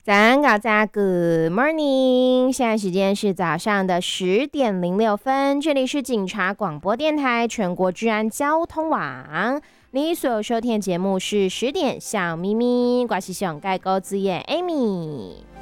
早安，大家 Good morning，现在时间是早上的10:06，这里是警察广播电台全国治安交通网。你所收听的节目是10点小咪咪，我是熊盖沟之夜 Amy。